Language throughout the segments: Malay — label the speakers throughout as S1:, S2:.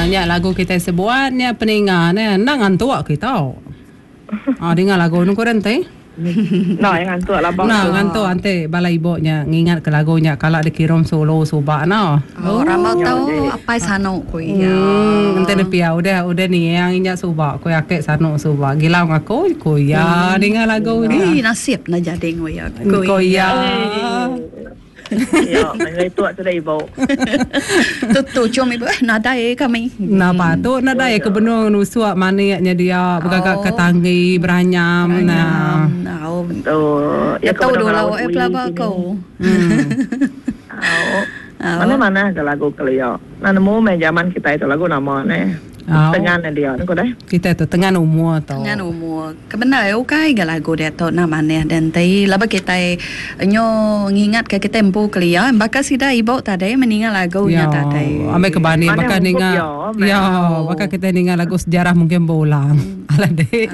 S1: Nya lagu kita sebuatnya peningannya nang antua kita. Dengar lagu nu kurang teh.
S2: Nah, yang ngantuk lah bang.
S1: Nah, ngantuk ante bala ibunya ngingat ke lagunya kalau dikirim solo subak no.
S3: Ramau tahu apa sano ko ya.
S1: Ante nepia udah nih yang ingat subak ko yakek sano subak. Gila ngaku ko ya dengar lagu ni.
S3: Nasib na jadi ko ya.
S1: Ko ya.
S2: Ya, mengenai tua sudah ibu.
S3: Tu cuma ibu nada kami.
S1: Napa tu nada ke benung nu suak maniaknya dia bergagak ketanggi beranyam nah.
S2: Betul.
S3: Ya tahu dulu lawa pelaba kau.
S2: Mana-mana ada lagu kelio. Nah, nemu zaman kita itu lagu nama ne. Tengah dia, kau dah.
S1: Kita tu tengah umur tu.
S3: Tengah umur. Kebenar okay ke lagu dia tu nama ne dan tadi laba kita nyo ngingat ke kita empu kelio. Bakal sida ibu tadi meninggal lagunya tadi.
S1: Ambil kebani bakal ningat. Ya, bakal kita ningat lagu sejarah mungkin berulang. Aladek.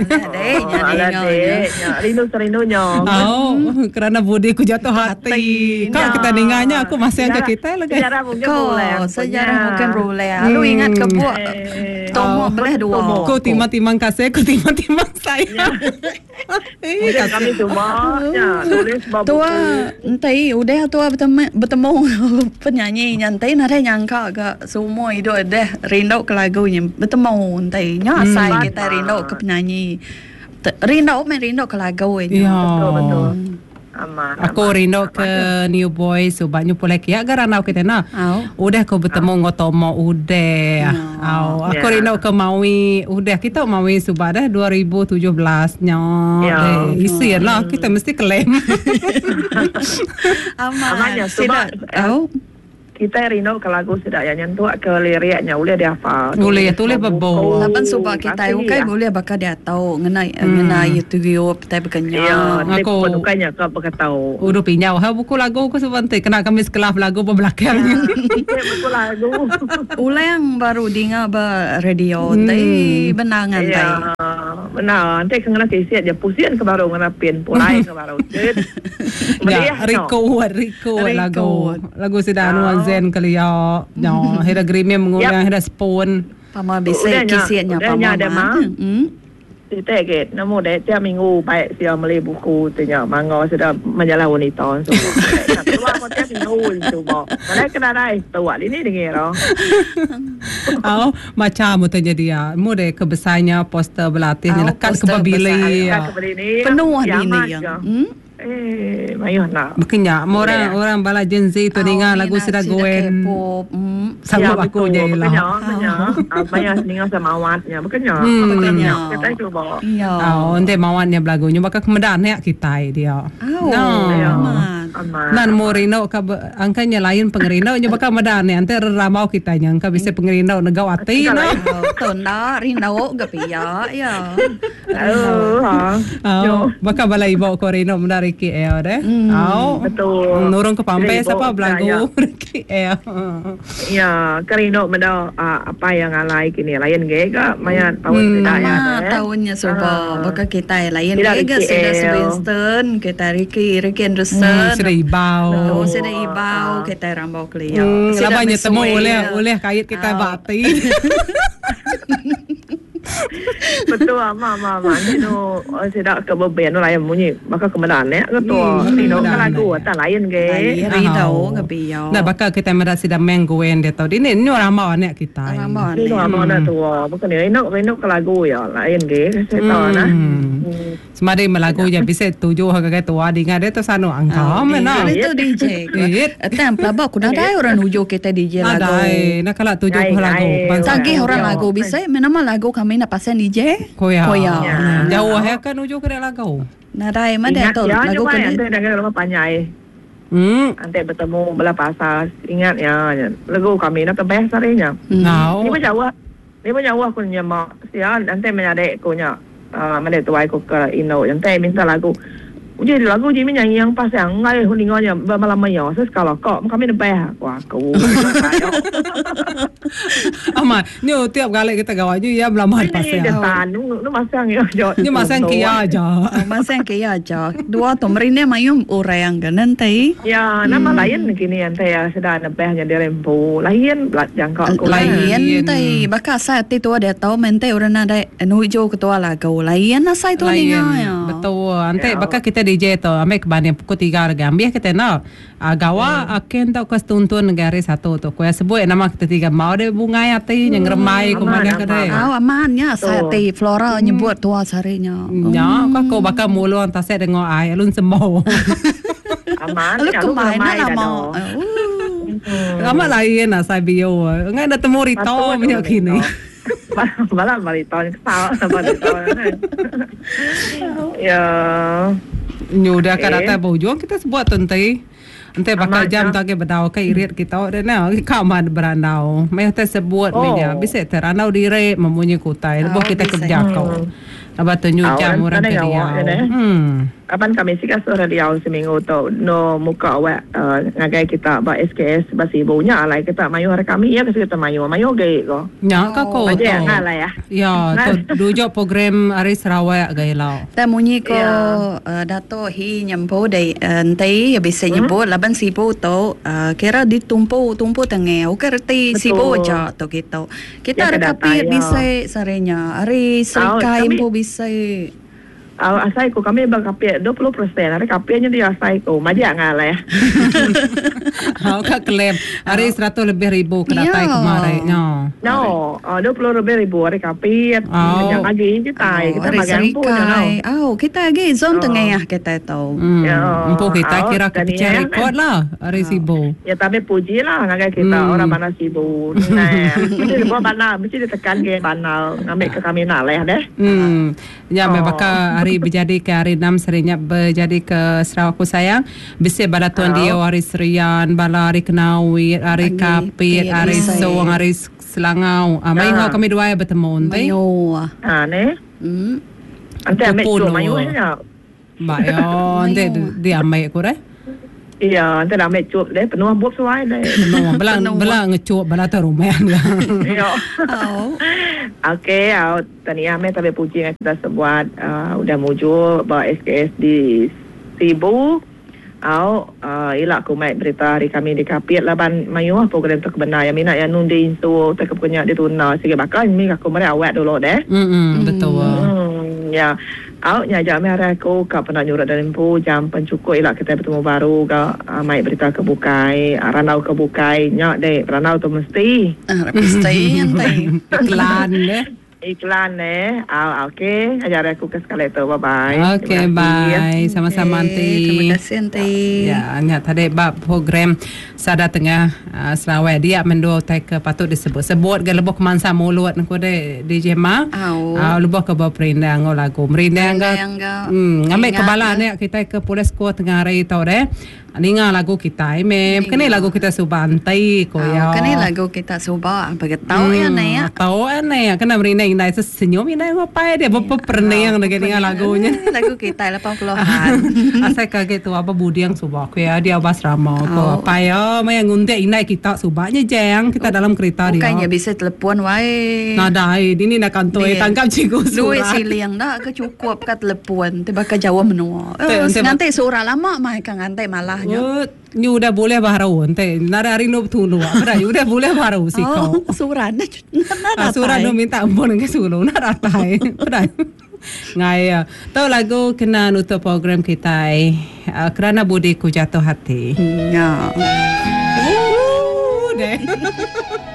S2: Rindu-rindunya.
S1: Kerana budi ku jatuh hati. Kau kita ningatnya aku masih aja kita lagi.
S2: Sejarah mungkin berulang.
S3: Sejarah mungkin berulang. Lu ingat ke buat tomo boleh dua.
S1: Kau timang-timang kasih, kau timang-timang saya.
S2: Kami cuma tulis babu.
S3: Tua, entai udah tua bertemu penyanyi nyantai nada nyangka ke semua itu dah rindu ke lagunya bertemu entai nyasai kita rindu ke penyanyi rindu ke lagu ini.
S2: Betul.
S1: Aku rindu ke New Boys subaknya pula kia garanau kita na. Udah kau bertemu ngotomo udah. Aku rindu ke Maui udah kita Maui subak dah 2017 nya. Isi lah kita mesti klaim.
S2: Amanya subak. Kita rindu ke lagu sudah yang nyentuh ke liriknya boleh dia hafal.
S1: Boleh tulis bebo.
S3: Lapan subak kita ukai boleh bakal dia tahu mengenai YouTube kita berkenyang.
S2: Aku bukannya kau bakal tahu.
S1: Udah pinyau ha buku lagu aku sebentar kena kami sekelah lagu belakang.
S2: Buku lagu.
S3: Ulang baru dengar radio tadi benangan tadi.
S2: Benar, nanti kena kesiat je pusian ke baru ngerapin pulai ke baru.
S1: Ya, Rico lagu sudah anu zen kali ya. Hera grime mengulang hera spoon.
S3: Pama bisa kesiatnya pama.
S2: Kita ke, namun dah tiap minggu baik siapa beli buku tanya mangga sudah menjalan wanita semua. Keluar pun tiap minggu itu bawa. Mana kena naik tua ini dengar.
S1: Macam tu jadi ya. Mudah kebesarnya poster belatihnya lekat ke babili.
S3: Penuh ini ya.
S2: Mayuh nak.
S1: Makanya orang bala Gen Z tu dengar lagu sudah Gwen. Sama aku je lah.
S2: Mayuh dengar sama awatnya. Makanya. Kita cuba.
S1: Nanti mawatnya lagunya bakal kemudahan ya kita dia. Dan morino angkanya lain pengerino nya bakal medan ya. Nanti ramau kita nya angka bisa pengerino negau ati no.
S3: Tunda rino gapia ya.
S1: Bakal bala ibu ko rino menari KL deh.
S2: Betul.
S1: Nurung ke Pampes apa belagu KL.
S2: Ya, kerino meda apa yang alai kini lain ge ga mayan tahun tidak ya.
S3: Tahunnya sudah bakal kita lain ge ga sudah Winston, kita Ricky Anderson.
S1: Sudah ibau.
S3: Sudah ibau kita rambau kelio.
S1: Labanya temu oleh kait kita bati.
S2: Betul mama ni no sedak ke beben lain bunyi maka kemudahan ya ketua Rino lagu tak lain ge
S3: Rino gapio.
S1: Nah bakal kita mera sida menggoen dia tahu ini orang mau anak kita.
S2: Ini orang mau nak tua bukan Rino ke lagu ya lain ge saya tahu nah.
S1: Semari melagu je bisa tujuh harga tua dengar dia tu sanu angka mana.
S3: Itu DJ. Tem pelaba aku nak ada orang ujo kita DJ lagu.
S1: Ada. Nak kalau tujuh lagu.
S3: Sagi orang lagu bisa nama lagu kami nak pasang DJ.
S1: Koya. Jauh ya kan ujo kena lagu.
S3: Nadai mana tu lagu
S2: kan. Nanti dengar orang panjai. Nanti bertemu belah pasar ingat ya lagu kami nak tebeh sarinya. Ni macam jauh aku nyemak. Sian nanti menyadek aku nya. Mana tuai aku ke Indo yang teh minta lagu. Jadi lagu je menyanyi yang pas yang ngai huningnya malam mayo. Saya kalau kok kami nebeh aku.
S1: Ama, nyo tiap kali kita gawat nyo ya melamar pasal.
S2: Ini depan, nu masang ya.
S1: Nyo masang kia aja.
S3: Masang kia aja. Dua tu merine mayum orang kan nanti.
S2: Ya, nama lain gini yang saya sedang nebahnya di Rempu. Lain jangkau aku.
S3: Lain tai, bakal saya tu ada tahu mente orang ada nuju ketua lagu. Lain saya tu ni ya.
S1: Betul. Ante bakal kita DJ tu, ame kebanyakan pukul 3 harga. Ambil kita nak. Gawa akan tahu kas tuntun negara satu tu. Kau sebut nama kita tiga mau deh bunga ati yang remai kumanya kedai.
S3: Amannya saya ti Flora nyebut tua sarinya.
S1: Ya, kau bakal mulu antas saya dengar ai alun semau.
S2: Aman.
S3: Lu kemana nama?
S1: Amat lain lah saya bio. Ngai ada temu rito punya kini.
S2: Malah marito yang kesal sama marito. Ya.
S1: Nyudah kan datang bujung kita sebuat tentai. Ante bakal jam tak ke bedau ke irit kita dan nah kaman berandau. Mai teh sebut meja bisa terandau dire memunyi kutai. Lebih kita kerja kau. Aba tunjuk jam orang dia.
S2: Apan kami sih kasih Riau seminggu tu no muka awak ngagai kita ba SKS basi ibunya alai kita mayu hari kami ya kita mayu gay ko.
S1: Ya kako.
S2: Aja ngalai ya.
S1: Ya tu dujok program hari Sarawak gay lau.
S3: Ta munyi ko dato hi nyampo dai entai ya bisa nyebut laban sipo tu kira ditumpu tengah kerti sipo aja tu gitu. Kita ada kapi bisa sarenya hari Srikai impo bisa.
S2: Asai ko kami bang kapi 20%. Hari kapinya dia asai ko. Maja ngalah ya.
S1: Kak klaim. Hari 100 lebih ribu kedatai kemarin.
S2: No, 20 lebih ribu hari kapi. Yang lagi kita magang pun.
S3: Kita lagi zon tengah kita tahu.
S1: Empu kita kira kecil rekod lah hari sibu.
S2: Ya tapi puji lah ngagai kita orang mana sibu. Nah, mesti buat banal, mesti ditekan ke banal. Ngambil ke kami nak lah deh.
S1: Ya, membaka hari berjadi ke hari 6 serinya berjadi ke Sarawak ku sayang. Bisa bala tuan dia hari Serian, bala hari Kenawi, hari Kapit, hari Song, hari Selangau. Mai ngau kami dua bertemu ntai.
S3: Mayo.
S2: Ne. Ante ambil tu mayo nya.
S1: Bayo, ante dia ambil ku re.
S2: Iya, ante ambil cup deh penuh buat suai deh.
S1: Penuh bela ngecup bala tu rumah.
S2: Iya. Okey, tadi ame tapi puji kita sebuat udah muncul bawa SKS di Sibu. Ilak ku mai berita hari kami di Kapit laban mayu program tu kebenar yang minat yang nundi insu tak punya di tuna sikit bakal ni aku mari awak dulu deh.
S1: Betul.
S2: Ya. Nya jam hari aku ka pernah nyurat dari Empu jam pencukup ilak kita bertemu baru ka mai berita kebukai ranau kebukai nya deh ranau tu mesti
S3: Nyantai
S2: iklan okey ajar aku ke sekali tu bye
S1: okey bye sama-sama nanti
S3: terima kasih nanti
S1: ya nya tadi bab program sada tengah Sarawak dia mendo tai ke patut disebut-sebut ke lebok mansa mulut ko de DJ Ma lebok ke bab perindang lagu merindang ngambil kebala ni kita ke polis ko tengah hari tau deh ninga lagu kita kene lagu kita subantai ko ya
S3: kene lagu kita suba begetau ya ne
S1: tahu ya kena merindang indai sesenyum indai apa dia apa pernah yang dengan lagunya
S3: lagu kita 80-an
S1: asal kaget tu apa budi yang suba ko ya dia bas ramau ko apa ya mai ngunte indai kita subanya jeng kita dalam kereta dia
S3: bukannya bisa telepon wae
S1: nadai ini nak kantoi tangkap cikgu
S3: duit siliang dah kecukup kat telepon tiba ke Jawa menua nanti surah lama mai kan ngantai malah
S1: ni udah boleh baharu ente nara hari no tulu ada udah boleh baharu sih kau
S3: suran
S1: suran no minta ampun ke sulu nara tai udah ngai tahu lagu kena nutup program kita kerana budiku jatuh hati
S3: ya
S1: deh